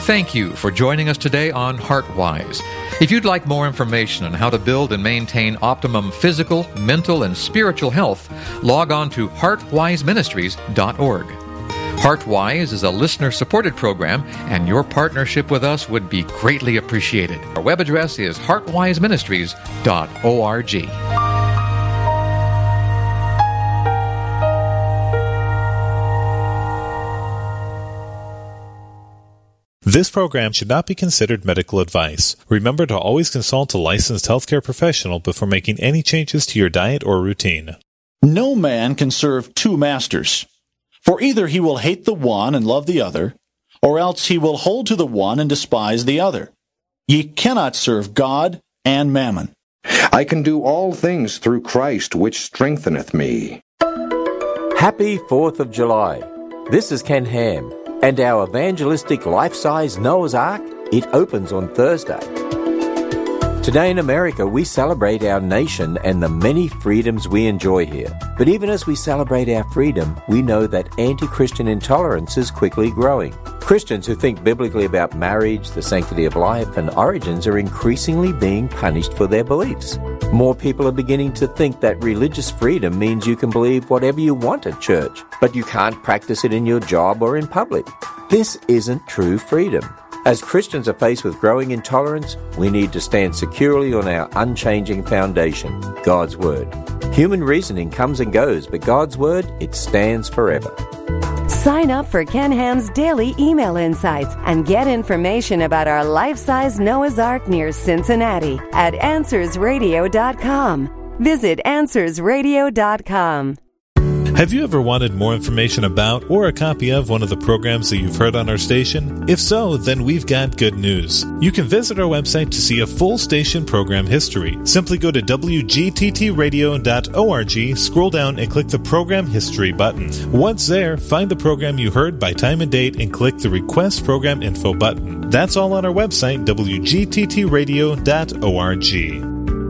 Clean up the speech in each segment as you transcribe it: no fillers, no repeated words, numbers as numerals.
Thank you for joining us today on HeartWise. If you'd like more information on how to build and maintain optimum physical, mental, and spiritual health, log on to heartwiseministries.org. HeartWise is a listener-supported program, and your partnership with us would be greatly appreciated. Our web address is heartwiseministries.org. This program should not be considered medical advice. Remember to always consult a licensed healthcare professional before making any changes to your diet or routine. No man can serve two masters, for either he will hate the one and love the other, or else he will hold to the one and despise the other. Ye cannot serve God and mammon. I can do all things through Christ, which strengtheneth me. Happy 4th of July. This is Ken Ham. And our evangelistic life-size Noah's Ark, it opens on Thursday. Today in America, we celebrate our nation and the many freedoms we enjoy here. But even as we celebrate our freedom, we know that anti-Christian intolerance is quickly growing. Christians who think biblically about marriage, the sanctity of life, and origins are increasingly being punished for their beliefs. More people are beginning to think that religious freedom means you can believe whatever you want at church, but you can't practice it in your job or in public. This isn't true freedom. As Christians are faced with growing intolerance, we need to stand securely on our unchanging foundation, God's Word. Human reasoning comes and goes, but God's Word, it stands forever. Sign up for Ken Ham's daily email insights and get information about our life-size Noah's Ark near Cincinnati at AnswersRadio.com. Visit AnswersRadio.com. Have you ever wanted more information about or a copy of one of the programs that you've heard on our station? If so, then we've got good news. You can visit our website to see a full station program history. Simply go to wgttradio.org, scroll down and click the Program History button. Once there, find the program you heard by time and date and click the Request Program Info button. That's all on our website, wgttradio.org.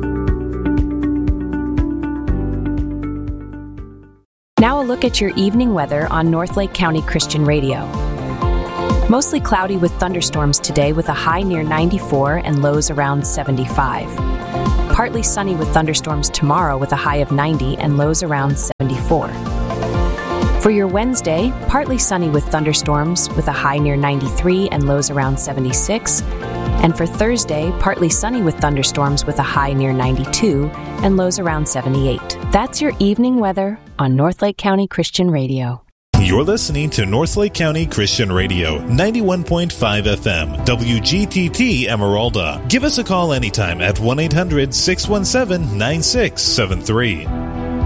Now a look at your evening weather on Northlake County Christian Radio. Mostly cloudy with thunderstorms today with a high near 94 and lows around 75. Partly sunny with thunderstorms tomorrow with a high of 90 and lows around 74. For your Wednesday, partly sunny with thunderstorms with a high near 93 and lows around 76. And for Thursday, partly sunny with thunderstorms with a high near 92 and lows around 78. That's your evening weather on Northlake County Christian Radio. You're listening to Northlake County Christian Radio, 91.5 FM, WGTT Emeralda. Give us a call anytime at 1-800-617-9673.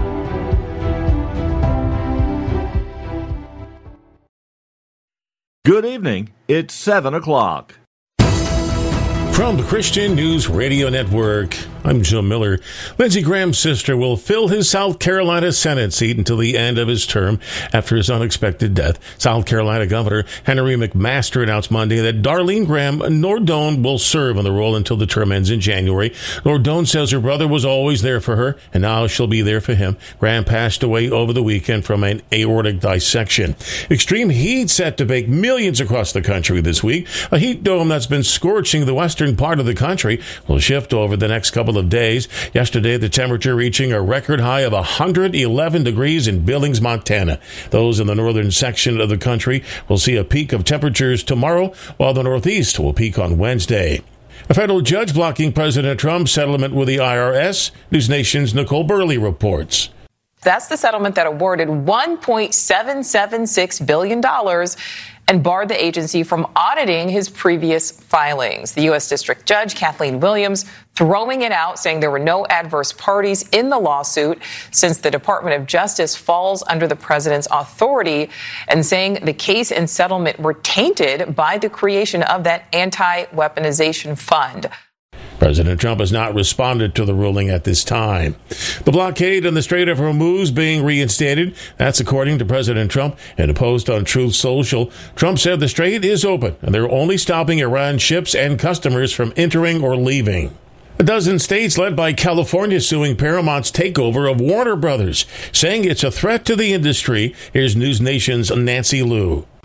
Good evening. It's 7 o'clock. From the Christian News Radio Network, I'm Joe Miller. Lindsey Graham's sister will fill his South Carolina Senate seat until the end of his term after his unexpected death. South Carolina Governor Henry McMaster announced Monday that Darlene Graham Nordone will serve in the role until the term ends in January. Nordone says her brother was always there for her, and now she'll be there for him. Graham passed away over the weekend from an aortic dissection. Extreme heat set to bake millions across the country this week. A heat dome that's been scorching the western part of the country will shift over the next couple of days. Yesterday, the temperature reaching a record high of 111 degrees in Billings, Montana. Those in the northern section of the country will see a peak of temperatures tomorrow, while the northeast will peak on Wednesday. A federal judge blocking President Trump's settlement with the IRS. News Nation's Nicole Burley reports. That's the settlement that awarded $1.776 billion and barred the agency from auditing his previous filings. The U.S. District Judge Kathleen Williams throwing it out, saying there were no adverse parties in the lawsuit since the Department of Justice falls under the president's authority, and saying the case and settlement were tainted by the creation of that anti-weaponization fund. President Trump has not responded to the ruling at this time. The blockade on the Strait of Hormuz being reinstated. That's according to President Trump. In a post on Truth Social, Trump said the strait is open and they're only stopping Iran ships and customers from entering or leaving. A dozen states led by California suing Paramount's takeover of Warner Brothers, saying it's a threat to the industry. Here's News Nation's Nancy Liu.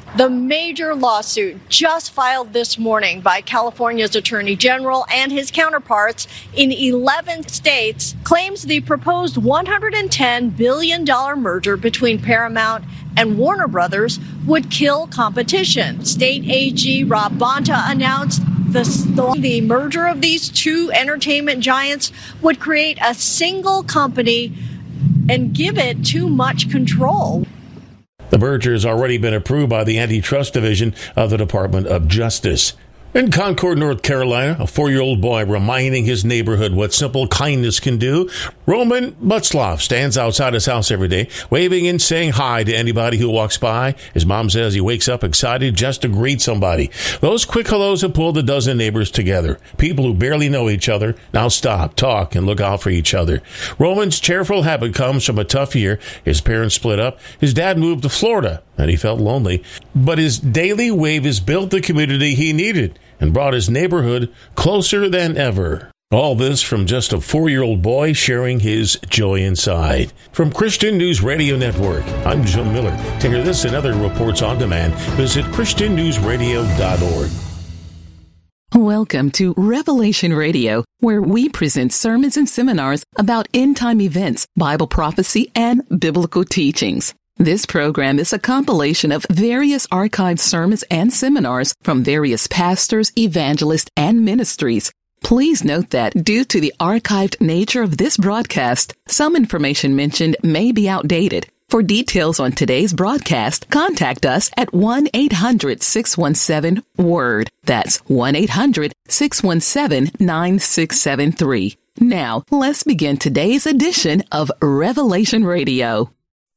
The major lawsuit just filed this morning by California's Attorney General and his counterparts in 11 states claims the proposed $110 billion merger between Paramount and Warner Brothers would kill competition. State AG Rob Bonta announced the merger of these two entertainment giants would create a single company and give it too much control. The merger has already been approved by the Antitrust Division of the Department of Justice. In Concord, North Carolina, a 4-year-old boy reminding his neighborhood what simple kindness can do. Roman Butzloff stands outside his house every day, waving and saying hi to anybody who walks by. His mom says he wakes up excited just to greet somebody. Those quick hellos have pulled a dozen neighbors together. People who barely know each other now stop, talk, and look out for each other. Roman's cheerful habit comes from a tough year. His parents split up. His dad moved to Florida, and he felt lonely. But his daily wave has built the community he needed and brought his neighborhood closer than ever. All this from just a 4-year-old boy sharing his joy inside. From Christian News Radio Network, I'm Jim Miller. To hear this and other reports on demand, visit ChristianNewsRadio.org. Welcome to Revelation Radio, where we present sermons and seminars about end-time events, Bible prophecy, and biblical teachings. This program is a compilation of various archived sermons and seminars from various pastors, evangelists, and ministries. Please note that due to the archived nature of this broadcast, some information mentioned may be outdated. For details on today's broadcast, contact us at 1-800-617-WORD. That's 1-800-617-9673. Now, let's begin today's edition of Revelation Radio.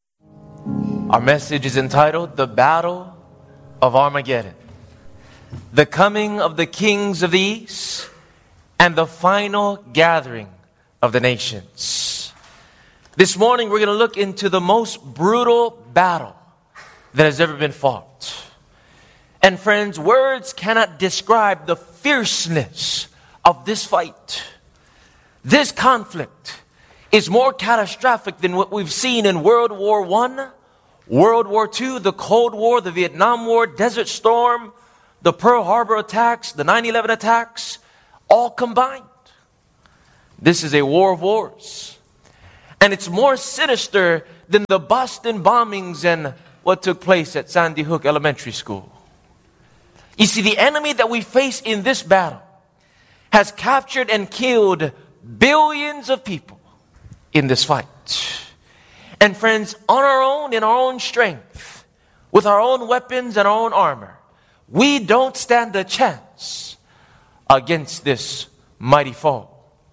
Our message is entitled, The Battle of Armageddon. The coming of the kings of the east and the final gathering of the nations. This morning we're going to look into the most brutal battle that has ever been fought. And friends, words cannot describe the fierceness of this fight. This conflict is more catastrophic than what we've seen in World War I, World War II, the Cold War, the Vietnam War, Desert Storm, the Pearl Harbor attacks, the 9/11 attacks, all combined. This is a war of wars. And it's more sinister than the Boston bombings and what took place at Sandy Hook Elementary School. You see, the enemy that we face in this battle has captured and killed billions of people in this fight. And friends, on our own, in our own strength, with our own weapons and our own armor, we don't stand a chance against this mighty foe.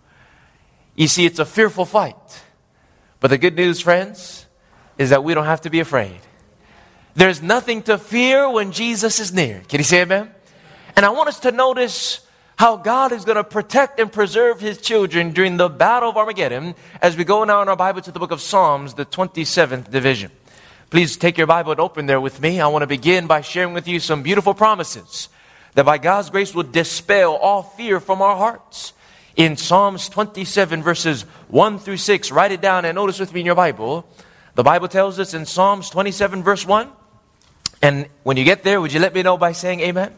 You see, it's a fearful fight. But the good news, friends, is that we don't have to be afraid. There's nothing to fear when Jesus is near. Can you say amen? And I want us to notice how God is going to protect and preserve His children during the battle of Armageddon as we go now in our Bible to the book of Psalms, the 27th division. Please take your Bible and open there with me. I want to begin by sharing with you some beautiful promises that by God's grace will dispel all fear from our hearts. In Psalms 27 verses 1 through 6, write it down and notice with me in your Bible. The Bible tells us in Psalms 27 verse 1, and when you get there, would you let me know by saying amen?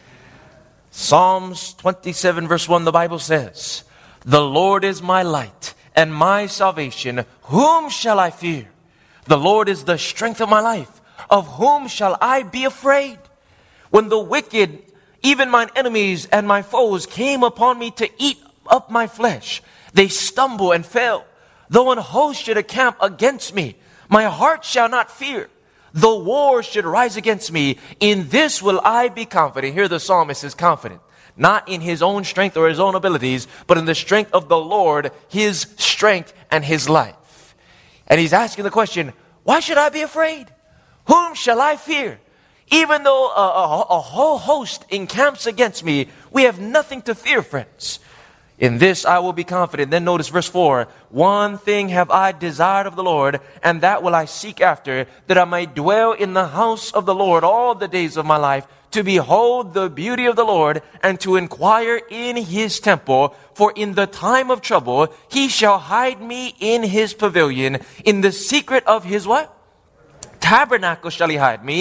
Psalms 27 verse 1, the Bible says, "The Lord is my light and my salvation. Whom shall I fear? The Lord is the strength of my life. Of whom shall I be afraid? When the wicked, even mine enemies and my foes, came upon me to eat up my flesh, they stumble and fell. Though an host should encamp against me, my heart shall not fear. Though war should rise against me, in this will I be confident." Here the psalmist is confident, not in his own strength or his own abilities, but in the strength of the Lord, His strength and His life. And he's asking the question, why should I be afraid? Whom shall I fear? Even though a whole host encamps against me, we have nothing to fear, friends. In this I will be confident. Then notice verse 4. "One thing have I desired of the Lord, and that will I seek after, that I may dwell in the house of the Lord all the days of my life, to behold the beauty of the Lord, and to inquire in His temple. For in the time of trouble He shall hide me in His pavilion. In the secret of His" what? "Tabernacle shall He hide me.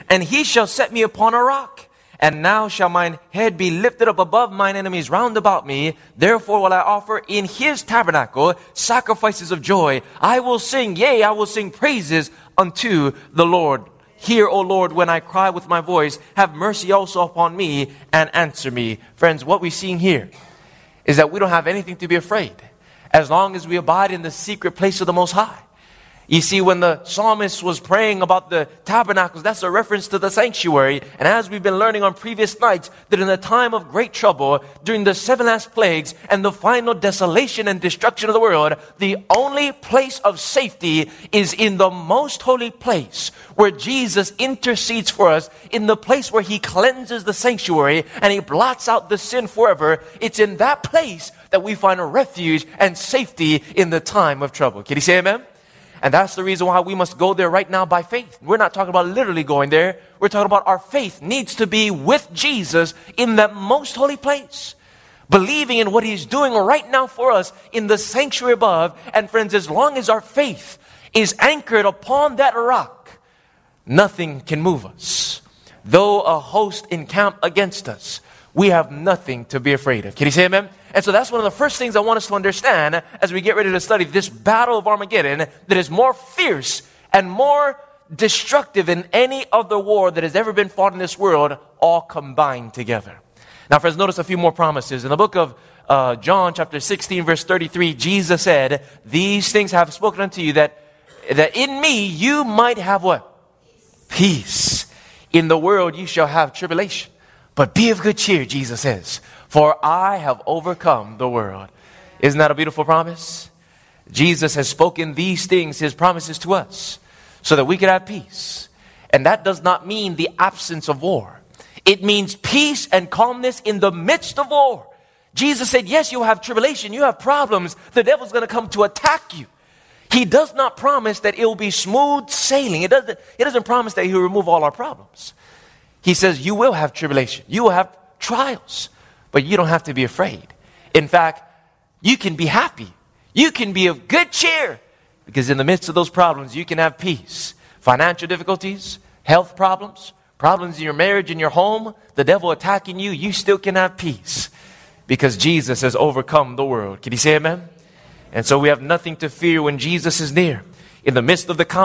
and he shall set me upon a rock. And now shall mine head be lifted up above mine enemies round about me. Therefore will I offer in his tabernacle sacrifices of joy. I will sing, yea, I will sing praises unto the Lord. Hear, O Lord, when I cry with my voice. Have mercy also upon me and answer me. Friends, what we're seeing here is that we don't have anything to be afraid as long as we abide in the secret place of the Most High. You see, when the psalmist was praying about the tabernacles, that's a reference to the sanctuary. And as we've been learning on previous nights, that in the time of great trouble, during the 7 last plagues and the final desolation and destruction of the world, the only place of safety is in the most holy place, where Jesus intercedes for us, in the place where he cleanses the sanctuary and he blots out the sin forever. It's in that place that we find a refuge and safety in the time of trouble. Can you say amen? And that's the reason why we must go there right now by faith. We're not talking about literally going there. We're talking about our faith needs to be with Jesus in that most holy place, believing in what he's doing right now for us in the sanctuary above. And friends, as long as our faith is anchored upon that rock, nothing can move us. Though a host encamp against us, we have nothing to be afraid of. Can you say amen? And so that's one of the first things I want us to understand as we get ready to study this battle of Armageddon that is more fierce and more destructive than any other war that has ever been fought in this world, all combined together. Now, friends, notice a few more promises. In the book of John chapter 16, verse 33, Jesus said, these things I have spoken unto you that in me you might have what? Peace. In the world you shall have tribulation. But be of good cheer, Jesus says, for I have overcome the world. Isn't that a beautiful promise? Jesus has spoken these things, his promises to us, so that we could have peace. And that does not mean the absence of war. It means peace and calmness in the midst of war. Jesus said, yes, you have tribulation, you have problems. The devil's going to come to attack you. He does not promise that it will be smooth sailing. It doesn't promise that he will remove all our problems. He says you will have tribulation. You will have trials. But you don't have to be afraid. In fact, you can be happy. You can be of good cheer. Because in the midst of those problems, you can have peace. Financial difficulties, health problems, problems in your marriage, in your home, the devil attacking you, you still can have peace. Because Jesus has overcome the world. Can you say amen? And so we have nothing to fear when Jesus is near. In the midst of the conflict,